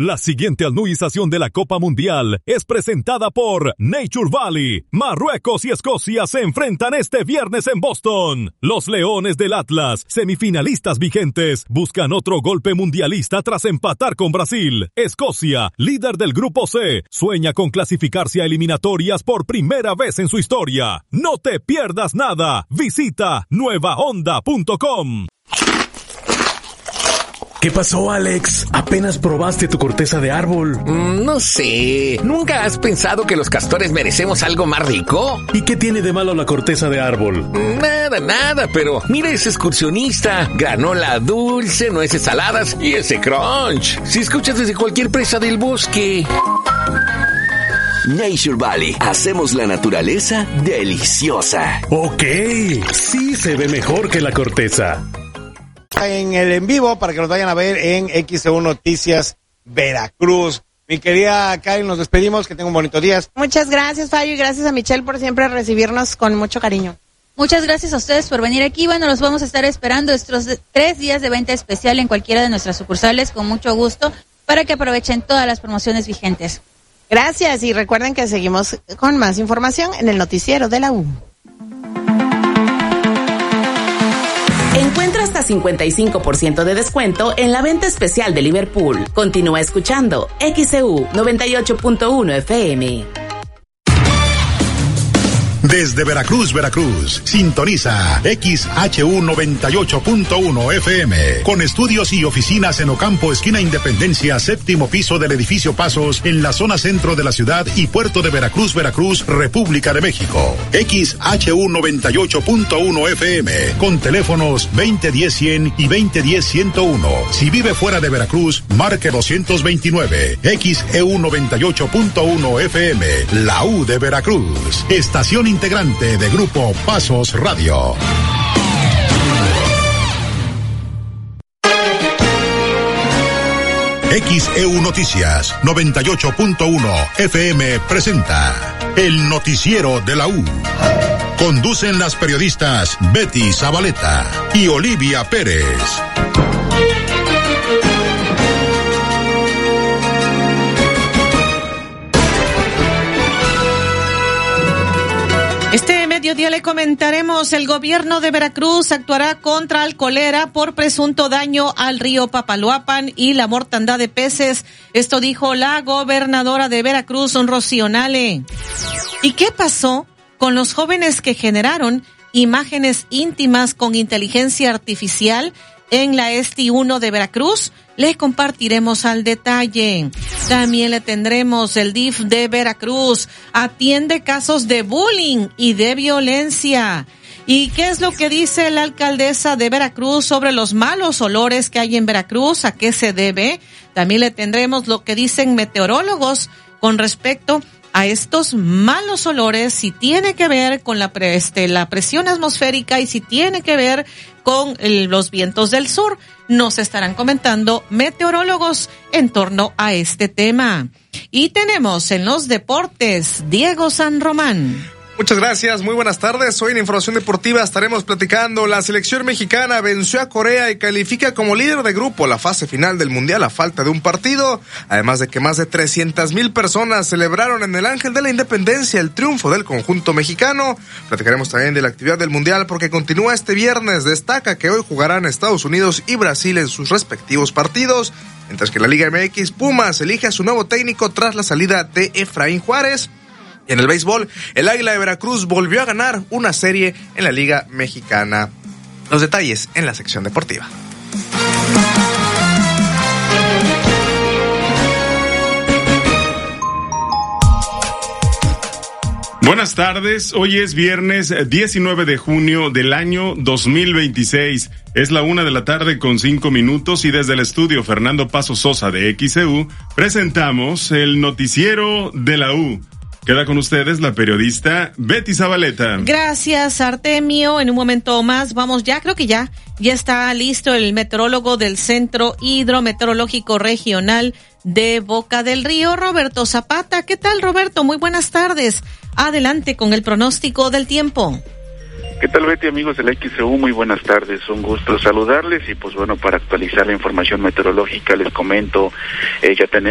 La siguiente anuización de la Copa Mundial es presentada por Nature Valley. Marruecos y Escocia se enfrentan este viernes en Boston. Los Leones del Atlas, semifinalistas vigentes, buscan otro golpe mundialista tras empatar con Brasil. Escocia, líder del Grupo C, sueña con clasificarse a eliminatorias por primera vez en su historia. No te pierdas nada. Visita nuevahonda.com. ¿Qué pasó, Alex? ¿Apenas probaste tu corteza de árbol? No sé. ¿Nunca has pensado que los castores merecemos algo más rico? ¿Y qué tiene de malo la corteza de árbol? Nada, pero mira ese excursionista. Granola dulce, nueces saladas y ese crunch. Si escuchas desde cualquier presa del bosque. Nature Valley. Hacemos la naturaleza deliciosa. Ok, sí se ve mejor que la corteza. En el en vivo para que nos vayan a ver en XEU Noticias Veracruz. Mi querida Karen, nos despedimos, que tenga un bonito día. Muchas gracias, Fabio, y gracias a Michelle por siempre recibirnos con mucho cariño. Muchas gracias a ustedes por venir aquí. Bueno, los vamos a estar esperando estos 3 días de venta especial en cualquiera de nuestras sucursales con mucho gusto para que aprovechen todas las promociones vigentes. Gracias, y recuerden que seguimos con más información en el noticiero de la U. Encuentra hasta 55% de descuento en la venta especial de Liverpool. Continúa escuchando XEU 98.1 FM. Desde Veracruz, sintoniza XHU 98.1 FM, con estudios y oficinas en Ocampo, esquina Independencia, 7º piso del edificio Pasos, en la zona centro de la ciudad y puerto de Veracruz, República de México. XHU 98.1 FM, con teléfonos 2010-100 y 2010-101. Si vive fuera de Veracruz, marque 229. XEU 98.1 FM, la U de Veracruz. Estación integrante de Grupo Pasos Radio. XEU Noticias 98.1 FM presenta el noticiero de la U. Conducen las periodistas Betty Zabaleta y Olivia Pérez. Este mediodía le comentaremos: el gobierno de Veracruz actuará contra Alcolera por presunto daño al río Papaloapan y la mortandad de peces. Esto dijo la gobernadora de Veracruz, Rocío Nale. ¿Y qué pasó con los jóvenes que generaron imágenes íntimas con inteligencia artificial en la ESTI 1 de Veracruz? Le compartiremos al detalle. También le tendremos: el DIF de Veracruz atiende casos de bullying y de violencia. ¿Y qué es lo que dice la alcaldesa de Veracruz sobre los malos olores que hay en Veracruz? ¿A qué se debe? También le tendremos lo que dicen meteorólogos con respecto a estos malos olores, si tiene que ver con la presión atmosférica y si tiene que ver con los vientos del sur. Nos estarán comentando meteorólogos en torno a este tema. Y tenemos en los deportes Diego San Román. Muchas gracias, muy buenas tardes. Hoy en Información Deportiva estaremos platicando: la selección mexicana venció a Corea y califica como líder de grupo la fase final del Mundial a falta de un partido, además de que más de 300,000 personas celebraron en el Ángel de la Independencia el triunfo del conjunto mexicano. Platicaremos también de la actividad del Mundial porque continúa este viernes. Destaca que hoy jugarán Estados Unidos y Brasil en sus respectivos partidos, mientras que la Liga MX, Pumas elige a su nuevo técnico tras la salida de Efraín Juárez. En el béisbol, el Águila de Veracruz volvió a ganar una serie en la Liga Mexicana. Los detalles en la sección deportiva. Buenas tardes, hoy es viernes 19 de junio del año 2026. Es la 1:05 y desde el estudio Fernando Paso Sosa de XEU presentamos el noticiero de la U. Queda con ustedes la periodista Betty Zabaleta. Gracias, Artemio. En un momento más vamos, creo que ya está listo el meteorólogo del Centro Hidrometeorológico Regional de Boca del Río, Roberto Zapata. ¿Qué tal, Roberto? Muy buenas tardes. Adelante con el pronóstico del tiempo. ¿Qué tal, Betty, amigos del XEU? Muy buenas tardes, un gusto saludarles y pues bueno, para actualizar la información meteorológica les comento, ya tenemos